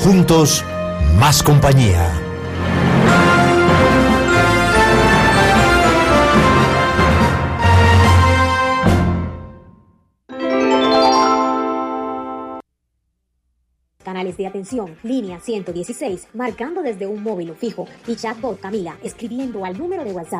Juntos, más compañía. Canales de atención, línea 116, marcando desde un móvil fijo y chatbot Camila, escribiendo al número de WhatsApp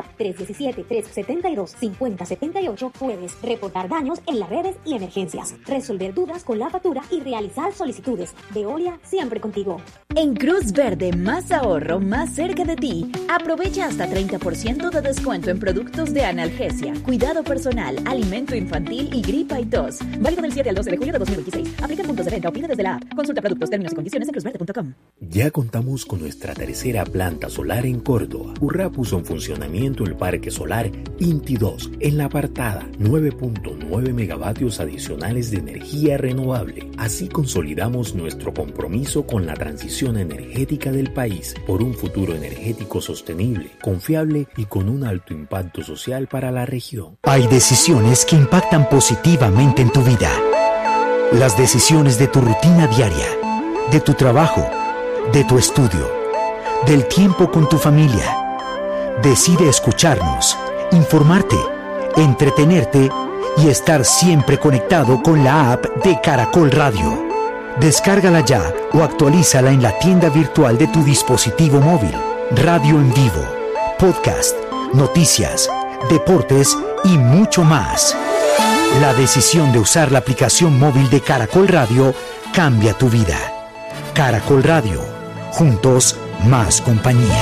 317-372-5078, puedes reportar daños en las redes y emergencias, resolver dudas con la factura y realizar solicitudes. Veolia, siempre contigo. En Cruz Verde, más ahorro, más cerca de ti. Aprovecha hasta 30% de descuento en productos de analgesia, cuidado personal, alimento infantil y gripa y tos. Válido del 7 al 12 de junio de 2026. Aplica puntos de venta o pide desde la app. Consulta productos, términos y condiciones en cruzverde.com. Ya contamos con nuestra tercera planta solar en Córdoba. Urra puso en funcionamiento el parque solar Inti 2 en la apartada, 9.9 megavatios adicionales de energía renovable. Así consolidamos nuestro compromiso con la transición energética del país por un futuro energético sostenible, confiable y con un alto impacto social para la región. Hay decisiones que impactan positivamente en tu vida. Las decisiones de tu rutina diaria, de tu trabajo, de tu estudio, del tiempo con tu familia. Decide escucharnos, informarte, entretenerte y estar siempre conectado con la app de Caracol Radio. Descárgala ya o actualízala en la tienda virtual de tu dispositivo móvil. Radio en vivo, podcast, noticias, deportes y mucho más. La decisión de usar la aplicación móvil de Caracol Radio cambia tu vida. Caracol Radio, juntos, más compañía.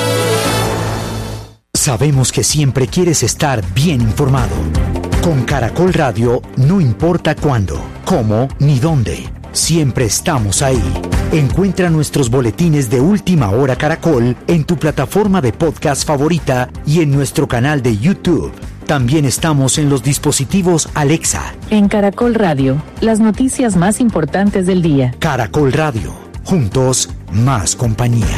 Sabemos que siempre quieres estar bien informado. Con Caracol Radio, no importa cuándo, cómo ni dónde. Siempre estamos ahí. Encuentra nuestros boletines de Última Hora Caracol en tu plataforma de podcast favorita y en nuestro canal de YouTube. También estamos en los dispositivos Alexa. En Caracol Radio, las noticias más importantes del día. Caracol Radio, juntos, más compañía.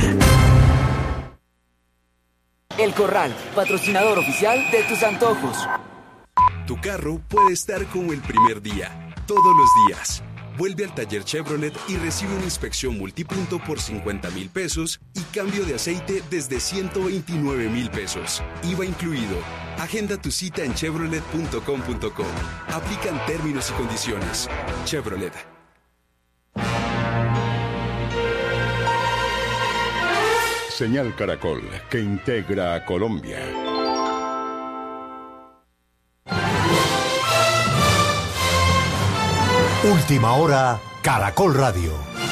El Corral, patrocinador oficial de tus antojos. Tu carro puede estar como el primer día, todos los días. Vuelve al taller Chevrolet y recibe una inspección multipunto por 50,000 pesos y cambio de aceite desde 129,000 pesos. IVA incluido. Agenda tu cita en chevrolet.com.co. Aplican términos y condiciones. Chevrolet. Señal Caracol, que integra a Colombia. Última Hora, Caracol Radio.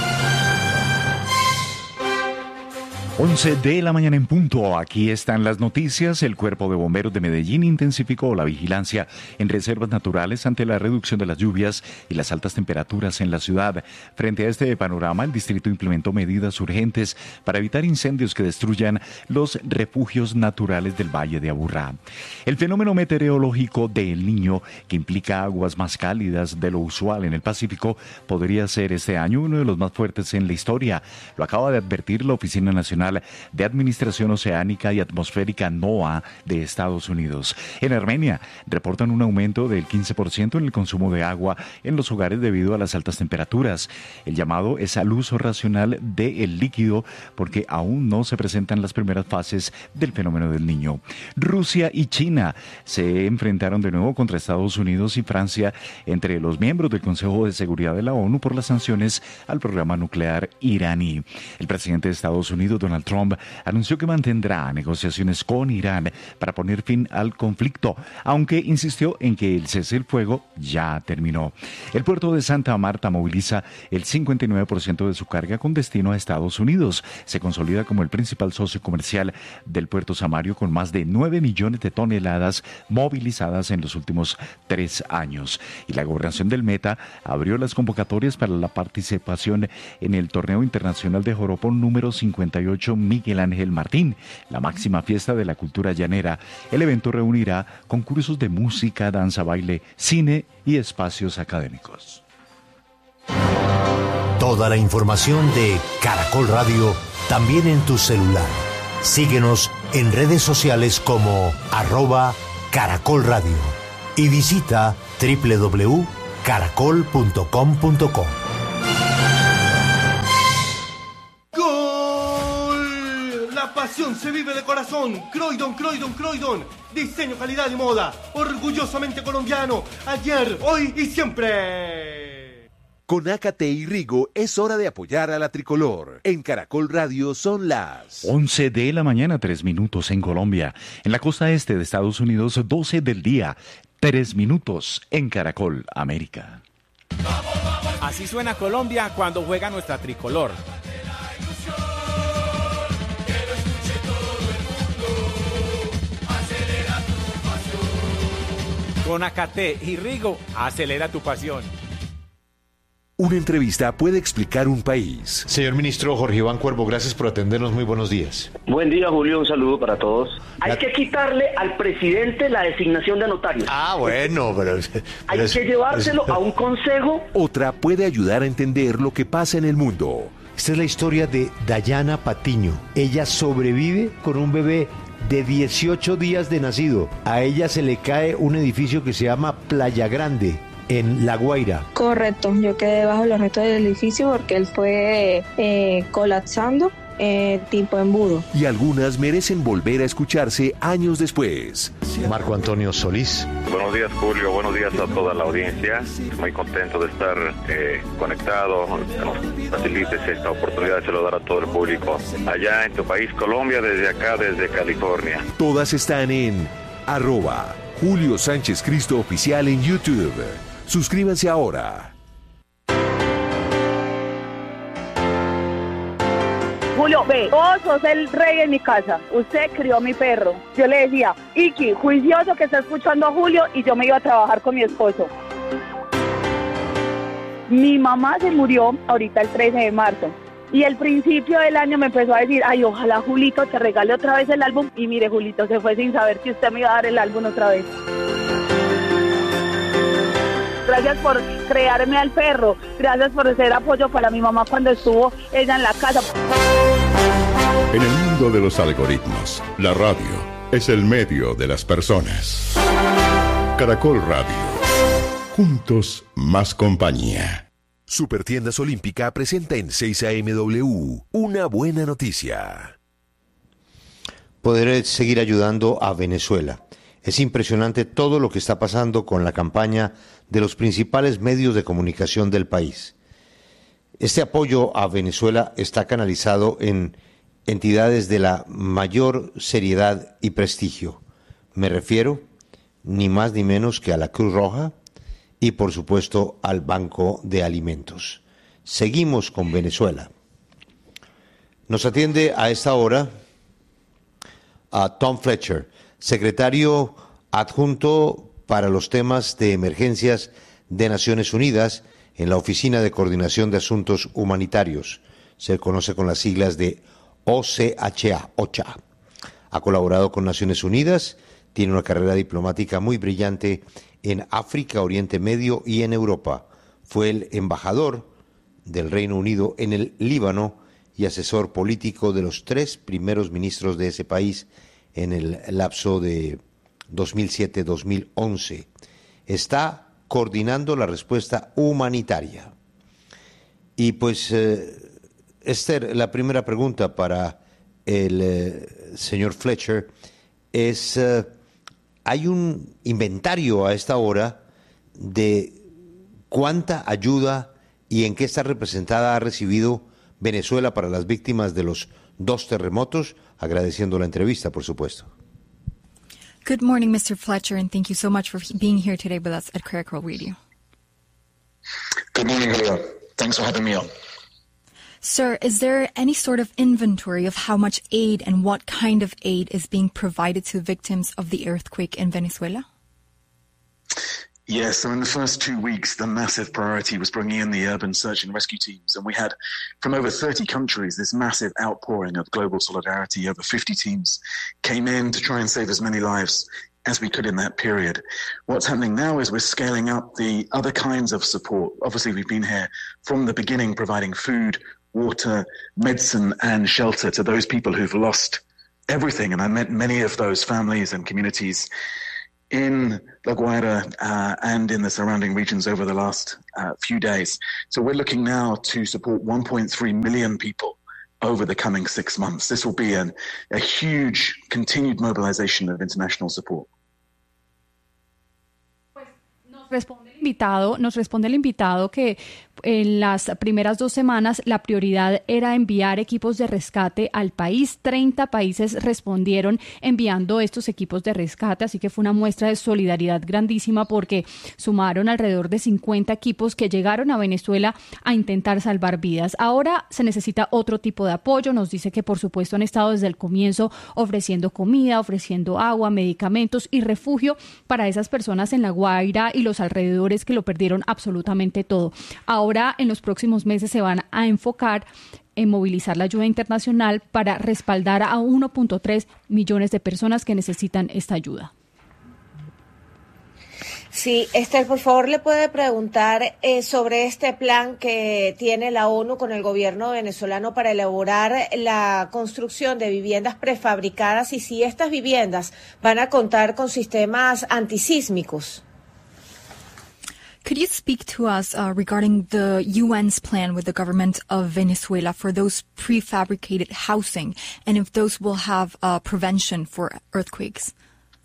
11 de la mañana en punto. Aquí están las noticias. El Cuerpo de Bomberos de Medellín intensificó la vigilancia en reservas naturales ante la reducción de las lluvias y las altas temperaturas en la ciudad. Frente a este panorama, el distrito implementó medidas urgentes para evitar incendios que destruyan los refugios naturales del Valle de Aburrá. El fenómeno meteorológico de El Niño, que implica aguas más cálidas de lo usual en el Pacífico, podría ser este año uno de los más fuertes en la historia. Lo acaba de advertir la Oficina Nacional de Administración Oceánica y Atmosférica NOAA de Estados Unidos. En Armenia reportan un aumento del 15% en el consumo de agua en los hogares debido a las altas temperaturas. El llamado es al uso racional del líquido porque aún no se presentan las primeras fases del fenómeno del Niño. Rusia y China se enfrentaron de nuevo contra Estados Unidos y Francia entre los miembros del Consejo de Seguridad de la ONU por las sanciones al programa nuclear iraní. El presidente de Estados Unidos, Donald Trump, anunció que mantendrá negociaciones con Irán para poner fin al conflicto, aunque insistió en que el cese del fuego ya terminó. El puerto de Santa Marta moviliza el 59% de su carga con destino a Estados Unidos. Se consolida como el principal socio comercial del puerto Samario con más de 9 millones de toneladas movilizadas en los últimos 3 años. Y la gobernación del Meta abrió las convocatorias para la participación en el torneo internacional de joropo número 58 Miguel Ángel Martín, la máxima fiesta de la cultura llanera. El evento reunirá concursos de música, danza, baile, cine y espacios académicos. Toda la información de Caracol Radio también en tu celular. Síguenos en redes sociales como @Caracol Radio y visita www.caracol.com.co. La pasión se vive de corazón. Croydon, Croydon, Croydon. Diseño, calidad y moda. Orgullosamente colombiano. Ayer, hoy y siempre. Con Ácate y Rigo es hora de apoyar a la tricolor. En Caracol Radio son las 11 de la mañana, 3 minutos en Colombia. En la costa este de Estados Unidos, 12 del día, 3 minutos en Caracol América. Así suena Colombia cuando juega nuestra tricolor. Con Ácate y Rigo, acelera tu pasión. Una entrevista puede explicar un país. Señor ministro Jorge Iván Cuervo, gracias por atendernos. Muy buenos días. Buen día, Julio. Un saludo para todos. Hay que quitarle al presidente la designación de notarios. Bueno, pero hay que llevárselo a un consejo. Otra puede ayudar a entender lo que pasa en el mundo. Esta es la historia de Dayana Patiño. Ella sobrevive con un bebé de 18 días de nacido. A ella se le cae un edificio que se llama Playa Grande, en La Guaira. Correcto, yo quedé bajo los restos del edificio porque él fue colapsando tipo embudo. Y algunas merecen volver a escucharse años después. Marco Antonio Solís. Buenos días, Julio. Buenos días a toda la audiencia. Muy contento de estar conectado. Nos facilites esta oportunidad de saludar a todo el público allá en tu país, Colombia, desde acá, desde California. Todas están en @Julio Sánchez Cristo Oficial en YouTube. Suscríbanse ahora. Julio, ve, vos sos el rey en mi casa, usted crió a mi perro. Yo le decía, Iki, juicioso que está escuchando a Julio, y yo me iba a trabajar con mi esposo. Mi mamá se murió ahorita el 13 de marzo. Y al principio del año me empezó a decir, ay, ojalá Julito te regale otra vez el álbum. Y mire, Julito se fue sin saber que usted me iba a dar el álbum otra vez. Gracias por crearme al perro. Gracias por ser apoyo para mi mamá cuando estuvo ella en la casa. En el mundo de los algoritmos, la radio es el medio de las personas. Caracol Radio. Juntos, más compañía. Supertiendas Olímpica presenta en 6AMW una buena noticia. Poder seguir ayudando a Venezuela. Es impresionante todo lo que está pasando con la campaña de los principales medios de comunicación del país. Este apoyo a Venezuela está canalizado en entidades de la mayor seriedad y prestigio. Me refiero ni más ni menos que a la Cruz Roja y, por supuesto, al Banco de Alimentos. Seguimos con Venezuela. Nos atiende a esta hora a Tom Fletcher, secretario adjunto para los temas de emergencias de Naciones Unidas en la Oficina de Coordinación de Asuntos Humanitarios. Se conoce con las siglas de OCHA. Ha colaborado con Naciones Unidas, tiene una carrera diplomática muy brillante en África, Oriente Medio y en Europa. Fue el embajador del Reino Unido en el Líbano y asesor político de los 3 primeros ministros de ese país en el lapso de 2007-2011. Está coordinando la respuesta humanitaria. Y pues, Esther, la primera pregunta para el señor Fletcher es, hay un inventario a esta hora de cuánta ayuda y en qué está representada ha recibido Venezuela para las víctimas de los 2 terremotos, agradeciendo la entrevista, por supuesto. Good morning, Mr. Fletcher, and thank you so much for being here today with us at Caracol Radio. Good morning, Julio. Thanks for having me on. Sir, is there any sort of inventory of how much aid and what kind of aid is being provided to victims of the earthquake in Venezuela? Yes, so in the first 2 weeks, the massive priority was bringing in the urban search and rescue teams. And we had, from over 30 countries, this massive outpouring of global solidarity. Over 50 teams came in to try and save as many lives as we could in that period. What's happening now is we're scaling up the other kinds of support. Obviously, we've been here from the beginning providing food, water, medicine, and shelter to those people who've lost everything. And I met many of those families and communities in La Guaira and in the surrounding regions over the last few days. So we're looking now to support 1.3 million people over the coming 6 months. This will be a huge continued mobilization of international support. Nos responde el invitado que en las primeras 2 semanas la prioridad era enviar equipos de rescate al país. 30 países respondieron enviando estos equipos de rescate, así que fue una muestra de solidaridad grandísima porque sumaron alrededor de 50 equipos que llegaron a Venezuela a intentar salvar vidas. Ahora se necesita otro tipo de apoyo. Nos dice que por supuesto han estado desde el comienzo ofreciendo comida, ofreciendo agua, medicamentos y refugio para esas personas en La Guaira y los alrededores que lo perdieron absolutamente todo. Ahora, en los próximos meses se van a enfocar en movilizar la ayuda internacional para respaldar a 1.3 millones de personas que necesitan esta ayuda. Sí, Esther, por favor, le puede preguntar sobre este plan que tiene la ONU con el gobierno venezolano para elaborar la construcción de viviendas prefabricadas y si estas viviendas van a contar con sistemas antisísmicos. Could you speak to us regarding the UN's plan with the government of Venezuela for those prefabricated housing and if those will have prevention for earthquakes?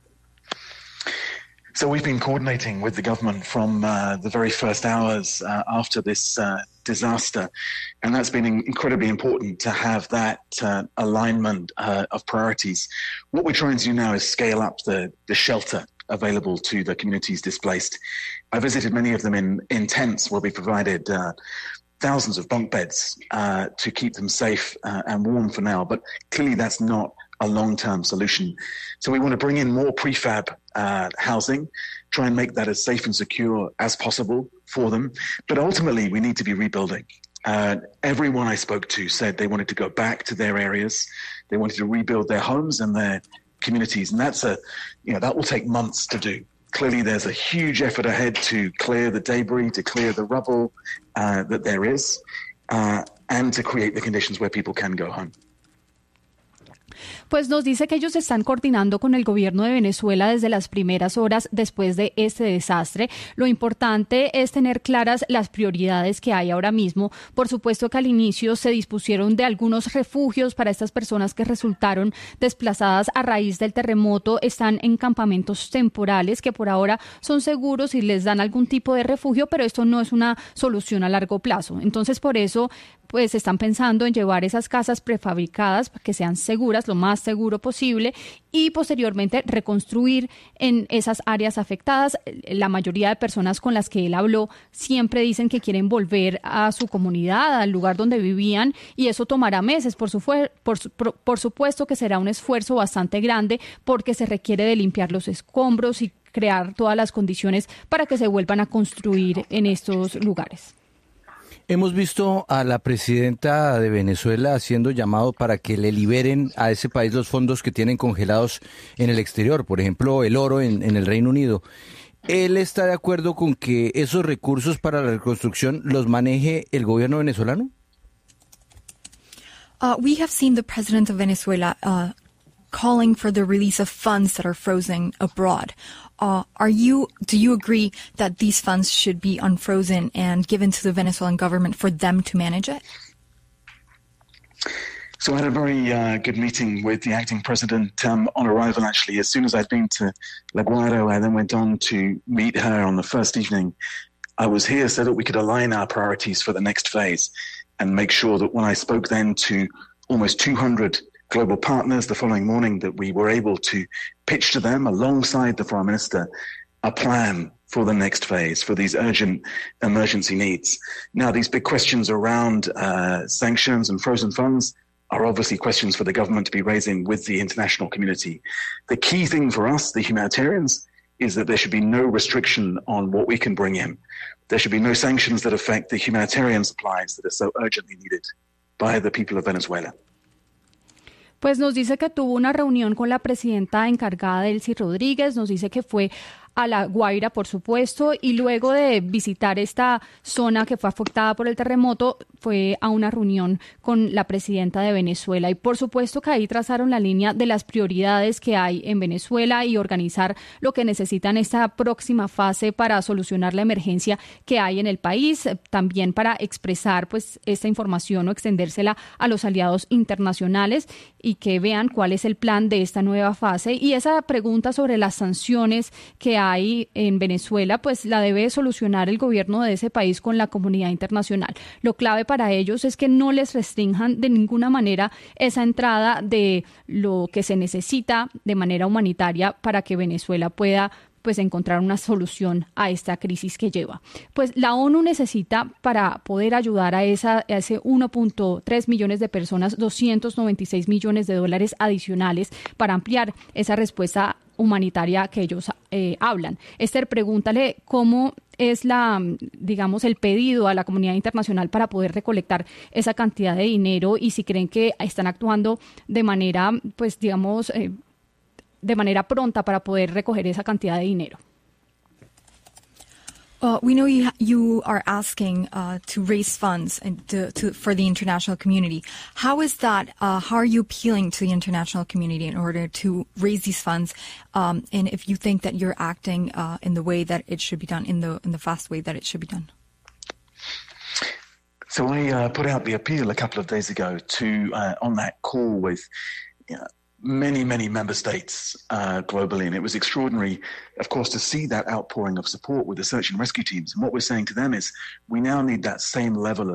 So we've been coordinating with the government from the very first hours after this disaster, and that's been incredibly important to have that alignment of priorities. What we're trying to do now is scale up the shelter available to the communities displaced. I visited many of them in tents where we provided thousands of bunk beds to keep them safe and warm for now, but clearly that's not a long-term solution. So we want to bring in more prefab housing, try and make that as safe and secure as possible for them, but ultimately we need to be rebuilding. Everyone I spoke to said they wanted to go back to their areas, they wanted to rebuild their homes and their communities, and that will take months to do. Clearly there's a huge effort ahead to clear the debris, to clear the rubble that there is, and to create the conditions where people can go home. Pues nos dice que ellos están coordinando con el gobierno de Venezuela desde las primeras horas después de este desastre. Lo importante es tener claras las prioridades que hay ahora mismo. Por supuesto que al inicio se dispusieron de algunos refugios para estas personas que resultaron desplazadas a raíz del terremoto. Están en campamentos temporales que por ahora son seguros y les dan algún tipo de refugio, pero esto no es una solución a largo plazo. Entonces, por eso pues están pensando en llevar esas casas prefabricadas para que sean seguras, lo más seguro posible, y posteriormente reconstruir en esas áreas afectadas. La mayoría de personas con las que él habló siempre dicen que quieren volver a su comunidad, al lugar donde vivían, y eso tomará meses. Por supuesto que será un esfuerzo bastante grande porque se requiere de limpiar los escombros y crear todas las condiciones para que se vuelvan a construir en estos lugares. Hemos visto a la presidenta de Venezuela haciendo llamado para que le liberen a ese país los fondos que tienen congelados en el exterior, por ejemplo, el oro en el Reino Unido. ¿Él está de acuerdo con que esos recursos para la reconstrucción los maneje el gobierno venezolano? We have seen the president of Venezuela calling for the release of funds that are frozen abroad. Do you agree that these funds should be unfrozen and given to the Venezuelan government for them to manage it? So I had a very good meeting with the acting president on arrival, actually. As soon as I'd been to La Guaira, I then went on to meet her on the first evening. I was here so that we could align our priorities for the next phase and make sure that when I spoke then to almost 200 global partners the following morning, that we were able to pitch to them alongside the Foreign Minister a plan for the next phase, for these urgent emergency needs. Now, these big questions around sanctions and frozen funds are obviously questions for the government to be raising with the international community. The key thing for us, the humanitarians, is that there should be no restriction on what we can bring in. There should be no sanctions that affect the humanitarian supplies that are so urgently needed by the people of Venezuela. Pues nos dice que tuvo una reunión con la presidenta encargada, Delcy Rodríguez, nos dice que fue a La Guaira, por supuesto, y luego de visitar esta zona que fue afectada por el terremoto, fue a una reunión con la presidenta de Venezuela. Y por supuesto que ahí trazaron la línea de las prioridades que hay en Venezuela y organizar lo que necesitan esta próxima fase para solucionar la emergencia que hay en el país, también para expresar pues esta información o extendérsela a los aliados internacionales y que vean cuál es el plan de esta nueva fase. Y esa pregunta sobre las sanciones que hay en Venezuela, pues la debe solucionar el gobierno de ese país con la comunidad internacional. Lo clave para ellos es que no les restrinjan de ninguna manera esa entrada de lo que se necesita de manera humanitaria para que Venezuela pueda pues encontrar una solución a esta crisis que lleva. Pues la ONU necesita, para poder ayudar a ese 1.3 millones de personas, $296 millones adicionales para ampliar esa respuesta humanitaria que ellos hablan. Esther, pregúntale cómo es el pedido a la comunidad internacional para poder recolectar esa cantidad de dinero y si creen que están actuando de manera, de manera pronta para poder recoger esa cantidad de dinero. We know you are asking to raise funds and for the international community. How is that? How are you appealing to the international community in order to raise these funds? And if you think that you're acting in the way that it should be done, in the fast way that it should be done. So I put out the appeal a couple of days ago to on that call with many member states globally, and it was extraordinary, of course, to see that outpouring of support with the search and rescue teams. And what we're saying to them is we now need that same level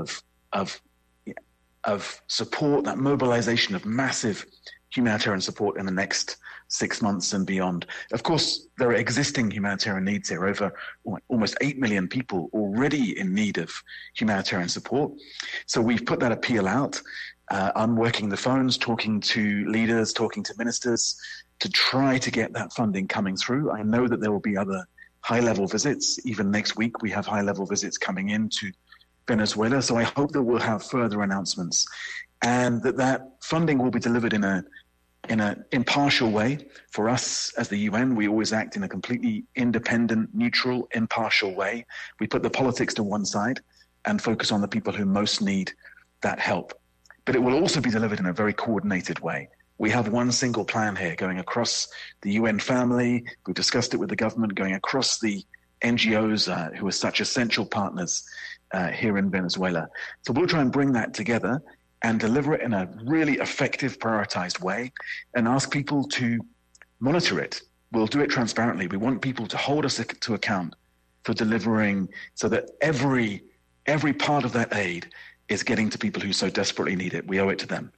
of support, that mobilization of massive humanitarian support in the next 6 months and beyond. Of course, there are existing humanitarian needs here, over almost 8 million people already in need of humanitarian support. So we've put that appeal out. I'm working the phones, talking to leaders, talking to ministers to try to get that funding coming through. I know that there will be other high-level visits. Even next week, we have high-level visits coming into Venezuela. So I hope that we'll have further announcements and that funding will be delivered in an impartial way. For us as the UN, we always act in a completely independent, neutral, impartial way. We put the politics to one side and focus on the people who most need that help. But it will also be delivered in a very coordinated way. We have one single plan here going across the UN family. We've discussed it with the government, going across the NGOs who are such essential partners here in Venezuela. So we'll try and bring that together and deliver it in a really effective, prioritized way and ask people to monitor it. We'll do it transparently. We want people to hold us to account for delivering so that every part of that aid is getting to people who so desperately need it. We owe it to them.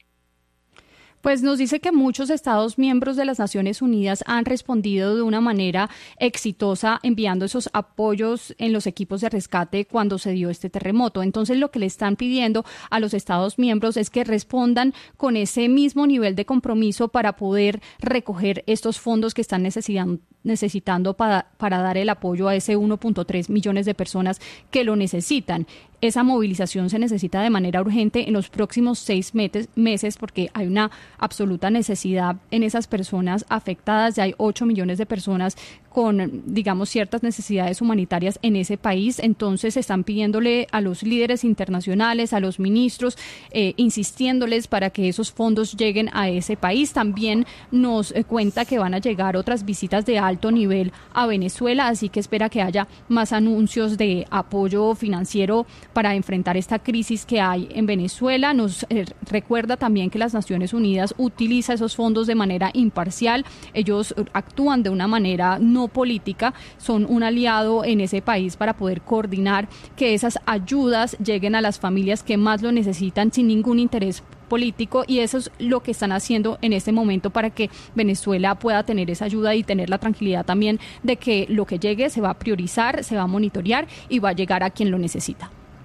Pues nos dice que muchos Estados miembros de las Naciones Unidas han respondido de una manera exitosa enviando esos apoyos en los equipos de rescate cuando se dio este terremoto. Entonces lo que le están pidiendo a los Estados miembros es que respondan con ese mismo nivel de compromiso para poder recoger estos fondos que están necesitando para dar el apoyo a ese 1.3 millones de personas que lo necesitan. Esa movilización se necesita de manera urgente en los próximos 6 meses porque hay una absoluta necesidad en esas personas afectadas. Ya hay 8 millones de personas con, ciertas necesidades humanitarias en ese país. Entonces están pidiéndole a los líderes internacionales, a los ministros, insistiéndoles para que esos fondos lleguen a ese país. También nos cuenta que van a llegar otras visitas de alto nivel a Venezuela, así que espera que haya más anuncios de apoyo financiero para enfrentar esta crisis que hay en Venezuela. Nos recuerda también que las Naciones Unidas utiliza esos fondos de manera imparcial. Ellos actúan de una manera no política, son un aliado en ese país para poder coordinar que esas ayudas lleguen a las familias que más lo necesitan sin ningún interés político, y eso es lo que están haciendo en este momento para que Venezuela pueda tener esa ayuda y tener la tranquilidad también de que lo que llegue se va a priorizar, se va a monitorear y va a llegar a quien lo necesita.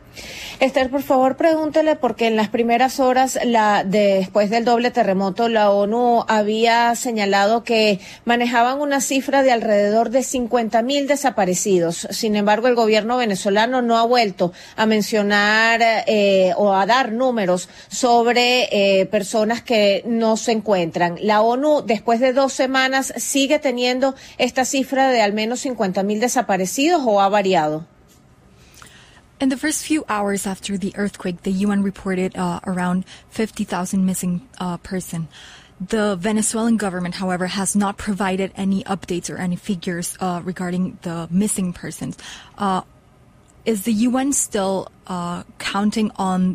Esther, por favor, pregúntele, porque en las primeras horas después del doble terremoto, la ONU había señalado que manejaban una cifra de alrededor de 50,000 desaparecidos. Sin embargo, el gobierno venezolano no ha vuelto a mencionar o a dar números sobre personas que no se encuentran. La ONU, después de 2 semanas, ¿sigue teniendo esta cifra de al menos 50,000 desaparecidos o ha variado? In the first few hours after the earthquake, the UN reported around 50,000 missing person. The Venezuelan government, however, has not provided any updates or any figures regarding the missing persons. Is the UN still counting on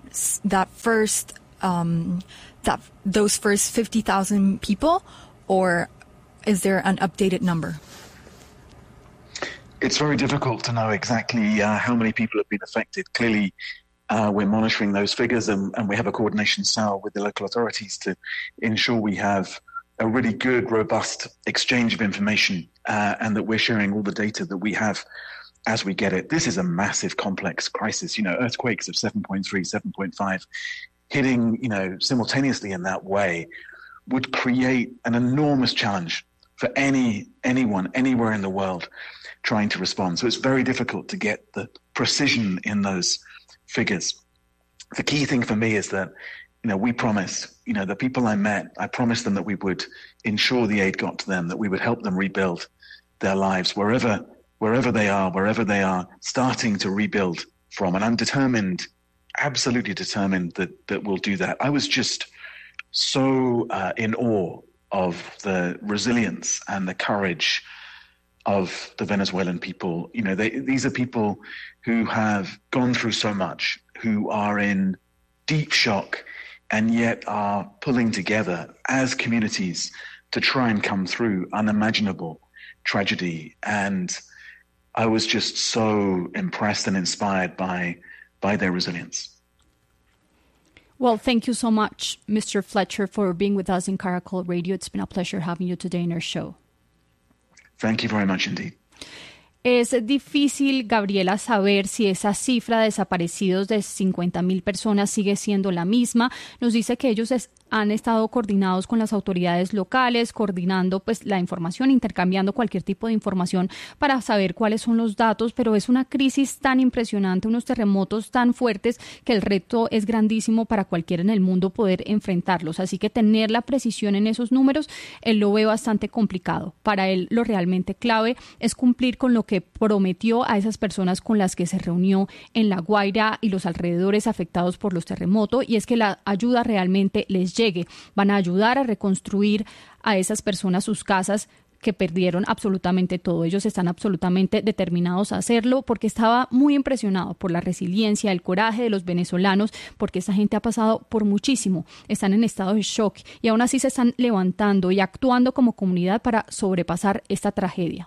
those first 50,000 people, or is there an updated number? It's very difficult to know exactly how many people have been affected. Clearly, we're monitoring those figures and we have a coordination cell with the local authorities to ensure we have a really good, robust exchange of information and that we're sharing all the data that we have as we get it. This is a massive, complex crisis. You know, earthquakes of 7.3, 7.5 hitting, simultaneously in that way would create an enormous challenge for anyone, anywhere in the world trying to respond. So it's very difficult to get the precision in those figures. The key thing for me is that, we promised, the people I met, I promised them that we would ensure the aid got to them, that we would help them rebuild their lives wherever they are starting to rebuild from. And I'm determined, absolutely determined that we'll do that. I was just so in awe of the resilience and the courage of the Venezuelan people. These are people who have gone through so much, who are in deep shock, and yet are pulling together as communities to try and come through unimaginable tragedy. And I was just so impressed and inspired by their resilience. Well, thank you so much, Mr. Fletcher, for being with us in Caracol Radio. It's been a pleasure having you today in our show. Thank you very much indeed. Es difícil, Gabriela, saber si esa cifra de desaparecidos de 50,000 personas sigue siendo la misma. Nos dice que ellos han estado coordinados con las autoridades locales, coordinando pues la información, intercambiando cualquier tipo de información para saber cuáles son los datos, pero es una crisis tan impresionante, unos terremotos tan fuertes que el reto es grandísimo para cualquiera en el mundo poder enfrentarlos. Así que tener la precisión en esos números, él lo ve bastante complicado. Para él lo realmente clave es cumplir con lo que prometió a esas personas con las que se reunió en La Guaira y los alrededores afectados por los terremotos, y es que la ayuda realmente les llegue. Van a ayudar a reconstruir a esas personas sus casas que perdieron absolutamente todo. Ellos están absolutamente determinados a hacerlo porque estaba muy impresionado por la resiliencia, el coraje de los venezolanos, porque esta gente ha pasado por muchísimo. Están en estado de shock y aún así se están levantando y actuando como comunidad para sobrepasar esta tragedia.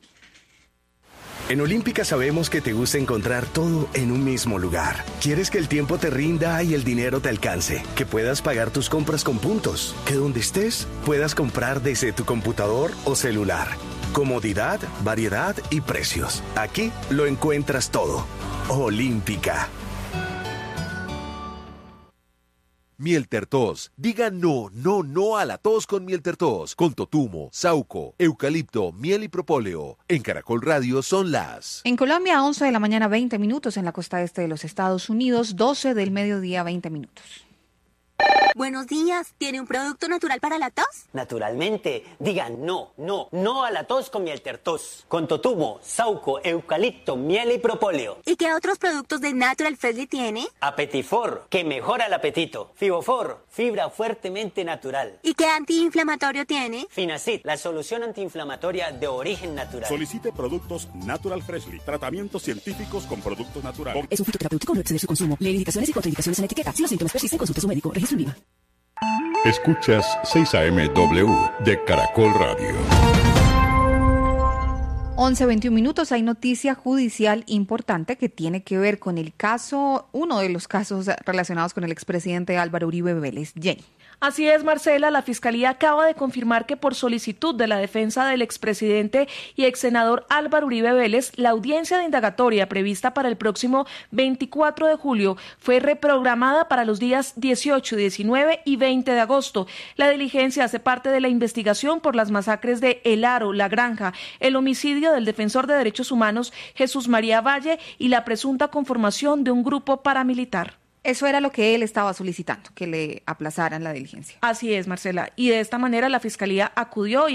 En Olímpica sabemos que te gusta encontrar todo en un mismo lugar. Quieres que el tiempo te rinda y el dinero te alcance, que puedas pagar tus compras con puntos, que donde estés puedas comprar desde tu computador o celular. Comodidad, variedad y precios. Aquí lo encuentras todo. Olímpica. Miel Tertos. Diga no, no, no a la tos con Miel Tertos. Con totumo, sauco, eucalipto, miel y propóleo. En Caracol Radio son las... En Colombia, 11 de la mañana, 20 minutos. En la costa este de los Estados Unidos, 12 del mediodía, 20 minutos. Buenos días. ¿Tiene un producto natural para la tos? Naturalmente. Diga no, no, no a la tos con Miel Tertos. Con totumo, sauco, eucalipto, miel y propóleo. ¿Y qué otros productos de Natural Freshly tiene? Apetifor, que mejora el apetito. Fibofor, fibra fuertemente natural. ¿Y qué antiinflamatorio tiene? Finacid, la solución antiinflamatoria de origen natural. Solicite productos Natural Freshly. Tratamientos científicos con productos naturales. Es un fitoterapéutico, no exceder su consumo. Lee indicaciones y contraindicaciones en la etiqueta. Si los síntomas persisten, consulte a su médico. Registro IVA. Escuchas 6 AM W de Caracol Radio. 11:21 minutos. Hay noticia judicial importante que tiene que ver con el caso, uno de los casos relacionados con el expresidente Álvaro Uribe Vélez. Jenny. Así es, Marcela, la Fiscalía acaba de confirmar que por solicitud de la defensa del expresidente y exsenador Álvaro Uribe Vélez, la audiencia de indagatoria prevista para el próximo 24 de julio fue reprogramada para los días 18, 19 y 20 de agosto. La diligencia hace parte de la investigación por las masacres de El Aro, La Granja, el homicidio del defensor de derechos humanos Jesús María Valle y la presunta conformación de un grupo paramilitar. Eso era lo que él estaba solicitando, que le aplazaran la diligencia. Así es, Marcela. Y de esta manera la Fiscalía acudió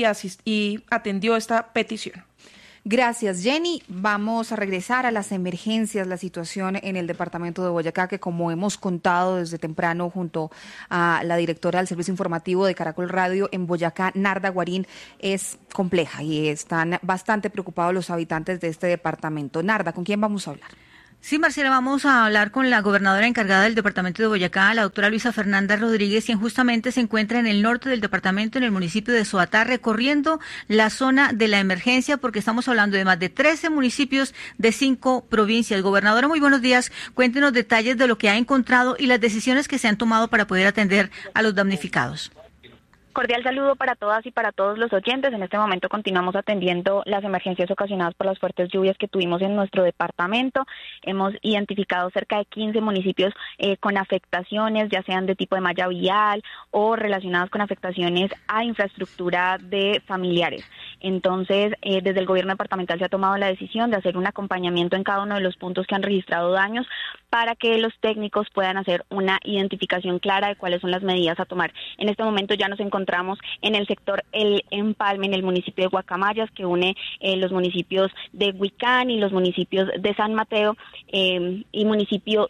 y atendió esta petición. Gracias, Jenny. Vamos a regresar a las emergencias, la situación en el departamento de Boyacá, que como hemos contado desde temprano junto a la directora del Servicio Informativo de Caracol Radio en Boyacá, Narda Guarín, es compleja y están bastante preocupados los habitantes de este departamento. Narda, ¿con quién vamos a hablar? Sí, Marcela, vamos a hablar con la gobernadora encargada del departamento de Boyacá, la doctora Luisa Fernanda Rodríguez, quien justamente se encuentra en el norte del departamento, en el municipio de Soatá, recorriendo la zona de la emergencia, porque estamos hablando de más de 13 municipios de 5 provincias. Gobernadora, muy buenos días. Cuéntenos detalles de lo que ha encontrado y las decisiones que se han tomado para poder atender a los damnificados. Cordial saludo para todas y para todos los oyentes. En este momento continuamos atendiendo las emergencias ocasionadas por las fuertes lluvias que tuvimos en nuestro departamento. Hemos identificado cerca de 15 municipios con afectaciones, ya sean de tipo de malla vial o relacionadas con afectaciones a infraestructura de familiares. Entonces, desde el gobierno departamental se ha tomado la decisión de hacer un acompañamiento en cada uno de los puntos que han registrado daños para que los técnicos puedan hacer una identificación clara de cuáles son las medidas a tomar. En este momento ya nos encontramos en el sector El Empalme, en el municipio de Guacamayas, que une los municipios de Huicán y los municipios de San Mateo y municipio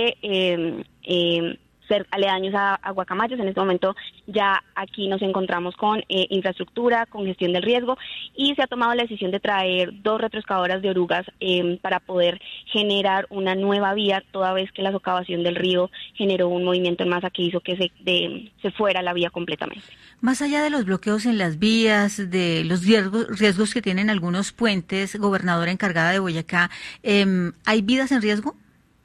de ser aledaños a Guacamayas. En este momento ya aquí nos encontramos con infraestructura, con gestión del riesgo, y se ha tomado la decisión de traer 2 retroexcavadoras de orugas para poder generar una nueva vía, toda vez que la socavación del río generó un movimiento en masa que hizo que se fuera la vía completamente. Más allá de los bloqueos en las vías, de los riesgos que tienen algunos puentes, gobernadora encargada de Boyacá, ¿hay vidas en riesgo?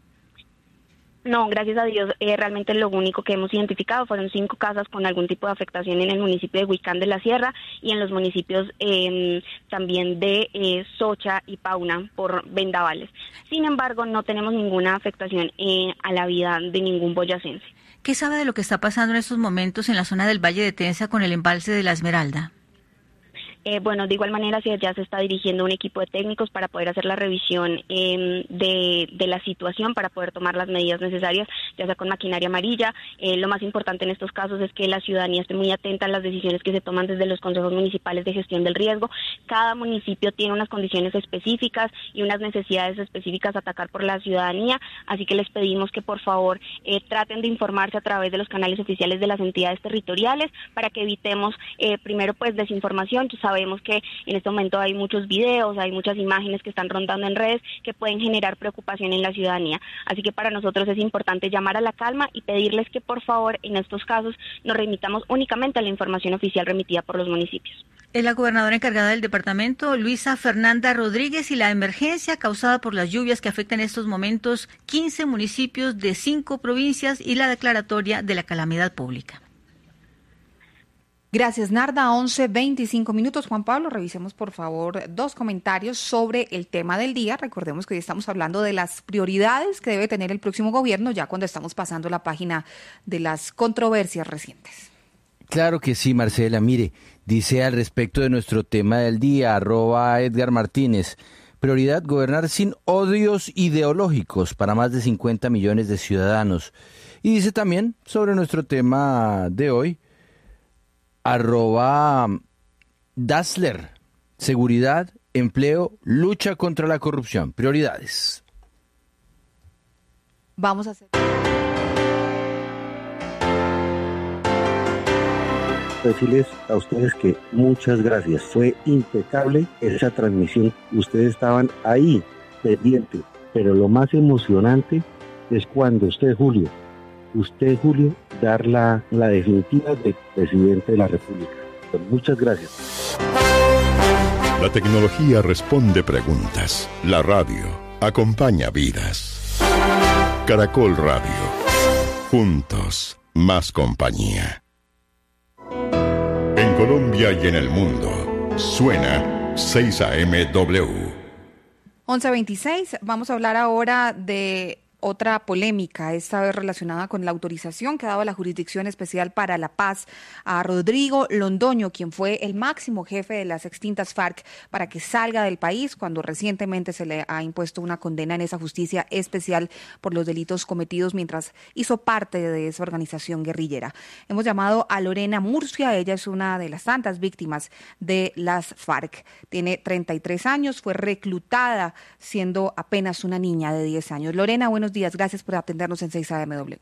No, gracias a Dios, realmente lo único que hemos identificado fueron 5 casas con algún tipo de afectación en el municipio de Huicán de la Sierra y en los municipios también de Socha y Pauna por vendavales. Sin embargo, no tenemos ninguna afectación a la vida de ningún boyacense. ¿Qué sabe de lo que está pasando en estos momentos en la zona del Valle de Tensa con el embalse de la Esmeralda? Bueno, de igual manera, ya se está dirigiendo un equipo de técnicos para poder hacer la revisión de la situación, para poder tomar las medidas necesarias, ya sea con maquinaria amarilla. Lo más importante en estos casos es que la ciudadanía esté muy atenta a las decisiones que se toman desde los consejos municipales de gestión del riesgo. Cada municipio tiene unas condiciones específicas y unas necesidades específicas a atacar por la ciudadanía, así que les pedimos que por favor traten de informarse a través de los canales oficiales de las entidades territoriales para que evitemos primero pues desinformación. Sabemos que en este momento hay muchos videos, hay muchas imágenes que están rondando en redes que pueden generar preocupación en la ciudadanía. Así que para nosotros es importante llamar a la calma y pedirles que por favor en estos casos nos remitamos únicamente a la información oficial remitida por los municipios. Es la gobernadora encargada del departamento, Luisa Fernanda Rodríguez, y la emergencia causada por las lluvias que afectan en estos momentos 15 municipios de 5 provincias y la declaratoria de la calamidad pública. Gracias, Narda. 11:25 minutos. Juan Pablo, revisemos por favor 2 comentarios sobre el tema del día. Recordemos que hoy estamos hablando de las prioridades que debe tener el próximo gobierno, ya cuando estamos pasando la página de las controversias recientes. Claro que sí, Marcela. Mire, dice al respecto de nuestro tema del día, @Edgar Martínez, prioridad gobernar sin odios ideológicos para más de 50 millones de ciudadanos. Y dice también sobre nuestro tema de hoy, @Dassler, seguridad, empleo, lucha contra la corrupción, prioridades. Vamos a hacer... Decirles a ustedes que muchas gracias, fue impecable esa transmisión, ustedes estaban ahí pendientes, pero lo más emocionante es cuando usted, Julio, dar la definitiva de presidente de la República. Muchas gracias. La tecnología responde preguntas. La radio acompaña vidas. Caracol Radio. Juntos, más compañía. En Colombia y en el mundo, suena 6am-W. 11:26, vamos a hablar ahora de otra polémica, esta vez relacionada con la autorización que daba la Jurisdicción Especial para la Paz a Rodrigo Londoño, quien fue el máximo jefe de las extintas FARC, para que salga del país cuando recientemente se le ha impuesto una condena en esa justicia especial por los delitos cometidos mientras hizo parte de esa organización guerrillera. Hemos llamado a Lorena Murcia, ella es una de las tantas víctimas de las FARC. Tiene 33 años, fue reclutada siendo apenas una niña de 10 años. Lorena, buenos días, gracias por atendernos en 6am-W.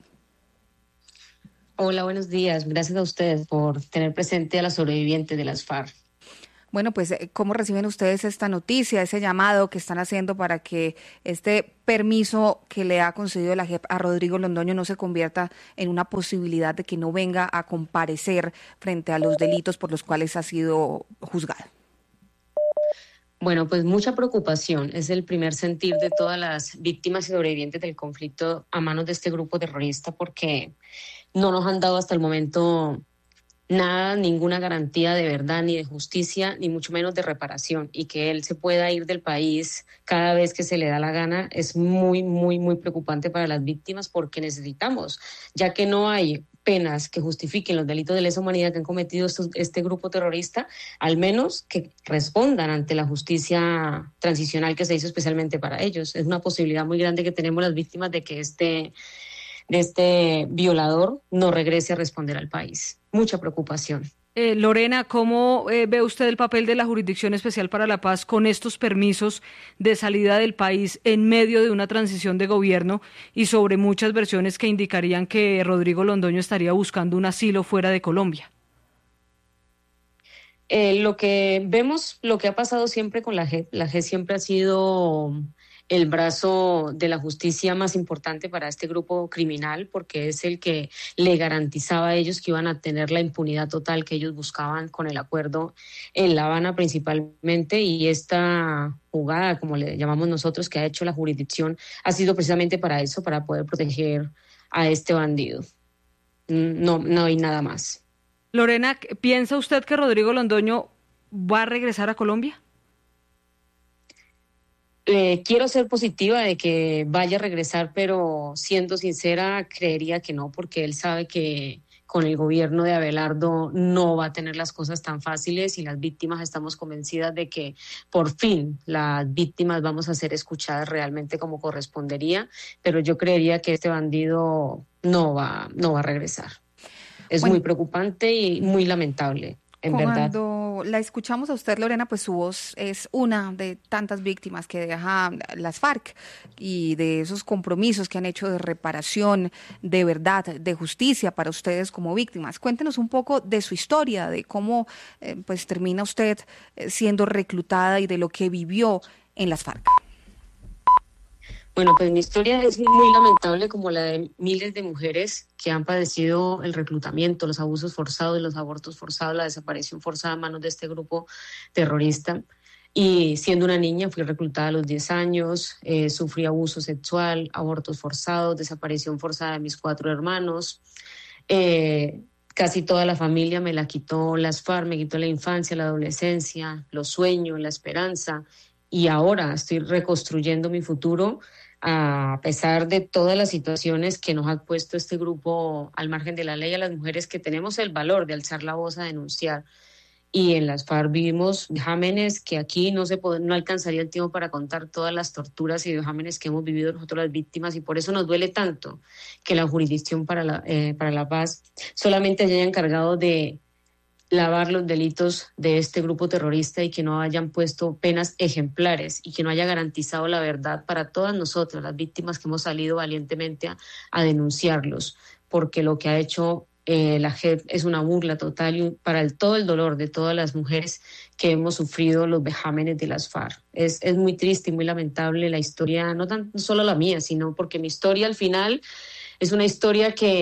Hola, buenos días, gracias a ustedes por tener presente a la sobreviviente de las FARC. Bueno, pues, ¿cómo reciben ustedes esta noticia, ese llamado que están haciendo para que este permiso que le ha concedido la JEP a Rodrigo Londoño no se convierta en una posibilidad de que no venga a comparecer frente a los delitos por los cuales ha sido juzgado? Bueno, pues mucha preocupación. Es el primer sentir de todas las víctimas y sobrevivientes del conflicto a manos de este grupo terrorista, porque no nos han dado hasta el momento nada, ninguna garantía de verdad, ni de justicia, ni mucho menos de reparación. Y que él se pueda ir del país cada vez que se le da la gana es muy, muy, muy preocupante para las víctimas, porque necesitamos, ya que no hay penas que justifiquen los delitos de lesa humanidad que han cometido este grupo terrorista, al menos que respondan ante la justicia transicional que se hizo especialmente para ellos. Es una posibilidad muy grande que tenemos las víctimas de que este violador no regrese a responder al país. Mucha preocupación. Lorena, ¿cómo ve usted el papel de la Jurisdicción Especial para la Paz con estos permisos de salida del país en medio de una transición de gobierno y sobre muchas versiones que indicarían que Rodrigo Londoño estaría buscando un asilo fuera de Colombia? Lo que vemos, lo que ha pasado siempre con la JEP siempre ha sido el brazo de la justicia más importante para este grupo criminal, porque es el que le garantizaba a ellos que iban a tener la impunidad total que ellos buscaban con el acuerdo en La Habana principalmente, y esta jugada, como le llamamos nosotros, que ha hecho la jurisdicción, ha sido precisamente para eso, para poder proteger a este bandido. No hay nada más. Lorena, ¿piensa usted que Rodrigo Londoño va a regresar a Colombia? Quiero ser positiva de que vaya a regresar, pero siendo sincera, creería que no, porque él sabe que con el gobierno de Abelardo no va a tener las cosas tan fáciles, y las víctimas estamos convencidas de que por fin las víctimas vamos a ser escuchadas realmente como correspondería, pero yo creería que este bandido no va a regresar. Es muy preocupante y muy lamentable. Cuando la escuchamos a usted, Lorena, pues su voz es una de tantas víctimas que deja las FARC y de esos compromisos que han hecho de reparación, de verdad, de justicia para ustedes como víctimas. Cuéntenos un poco de su historia, de cómo pues termina usted siendo reclutada y de lo que vivió en las FARC. Bueno, pues mi historia es muy lamentable, como la de miles de mujeres que han padecido el reclutamiento, los abusos forzados, los abortos forzados, la desaparición forzada a manos de este grupo terrorista. Y siendo una niña fui reclutada a los 10 años, sufrí abuso sexual, abortos forzados, desaparición forzada de mis 4 hermanos. Casi toda la familia me la quitó las FARC, me quitó la infancia, la adolescencia, los sueños, la esperanza. Y ahora estoy reconstruyendo mi futuro, a pesar de todas las situaciones que nos ha puesto este grupo al margen de la ley, a las mujeres que tenemos el valor de alzar la voz a denunciar. Y en las FARC vivimos vejámenes que aquí no alcanzaría el tiempo para contar todas las torturas y vejámenes que hemos vivido nosotros las víctimas, y por eso nos duele tanto que la Jurisdicción para la Paz solamente se haya encargado de lavar los delitos de este grupo terrorista y que no hayan puesto penas ejemplares y que no haya garantizado la verdad para todas nosotras, las víctimas que hemos salido valientemente a denunciarlos, porque lo que ha hecho la JEP es una burla total y para todo el dolor de todas las mujeres que hemos sufrido los vejámenes de las FARC. Es muy triste y muy lamentable la historia, no solo la mía, sino porque mi historia al final es una historia que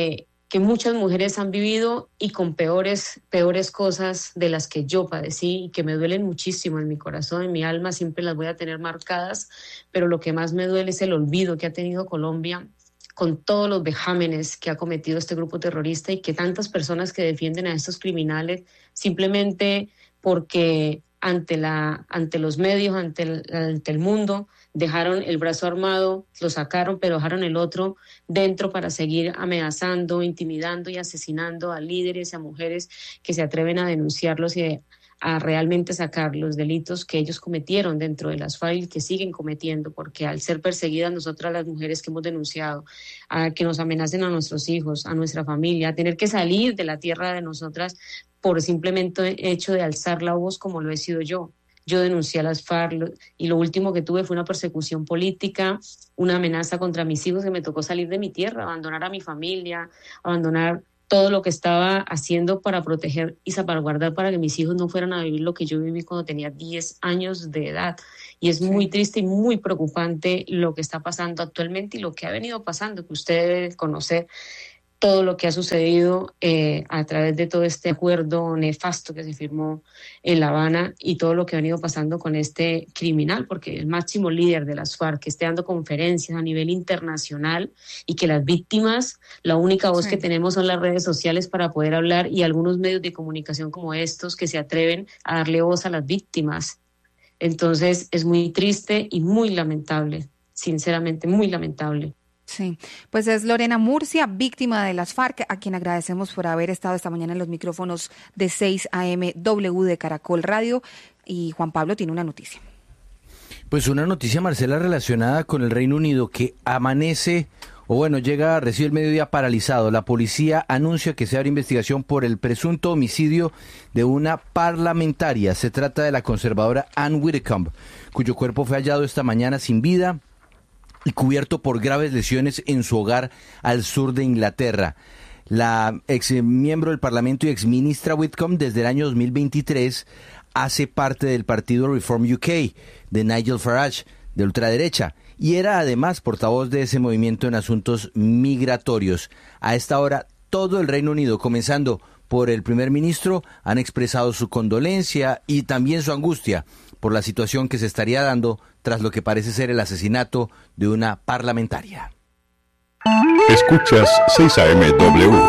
que muchas mujeres han vivido y con peores cosas de las que yo padecí y que me duelen muchísimo en mi corazón, en mi alma, siempre las voy a tener marcadas, pero lo que más me duele es el olvido que ha tenido Colombia con todos los vejámenes que ha cometido este grupo terrorista y que tantas personas que defienden a estos criminales simplemente porque ante los medios, ante el mundo, dejaron el brazo armado, lo sacaron, pero dejaron el otro dentro para seguir amenazando, intimidando y asesinando a líderes y a mujeres que se atreven a denunciarlos y a realmente sacar los delitos que ellos cometieron dentro de las FARC y que siguen cometiendo, porque al ser perseguidas nosotras las mujeres que hemos denunciado, a que nos amenacen a nuestros hijos, a nuestra familia, a tener que salir de la tierra de nosotras por simplemente hecho de alzar la voz como lo he sido yo. Yo denuncié a las FARC y lo último que tuve fue una persecución política, una amenaza contra mis hijos, que me tocó salir de mi tierra, abandonar a mi familia, abandonar todo lo que estaba haciendo para proteger y salvaguardar para que mis hijos no fueran a vivir lo que yo viví cuando tenía 10 años de edad. Y es muy triste y muy preocupante lo que está pasando actualmente y lo que ha venido pasando, que usted debe conocer todo lo que ha sucedido a través de todo este acuerdo nefasto que se firmó en La Habana y todo lo que ha venido pasando con este criminal, porque el máximo líder de las FARC que esté dando conferencias a nivel internacional y que las víctimas, la única voz que tenemos son las redes sociales para poder hablar y algunos medios de comunicación como estos que se atreven a darle voz a las víctimas. Entonces es muy triste y muy lamentable, sinceramente muy lamentable. Sí, pues es Lorena Murcia, víctima de las FARC, a quien agradecemos por haber estado esta mañana en los micrófonos de 6 AM W de Caracol Radio. Y Juan Pablo tiene una noticia. Pues una noticia, Marcela, relacionada con el Reino Unido, que amanece, recibe el mediodía paralizado. La policía anuncia que se abre investigación por el presunto homicidio de una parlamentaria. Se trata de la conservadora Anne Widdecombe, cuyo cuerpo fue hallado esta mañana sin vida y cubierto por graves lesiones en su hogar al sur de Inglaterra. La ex miembro del Parlamento y ex ministra Widdecombe desde el año 2023 hace parte del partido Reform UK de Nigel Farage, de ultraderecha, y era además portavoz de ese movimiento en asuntos migratorios. A esta hora, todo el Reino Unido, comenzando por el primer ministro, han expresado su condolencia y también su angustia por la situación que se estaría dando tras lo que parece ser el asesinato de una parlamentaria. Escuchas 6 AM W.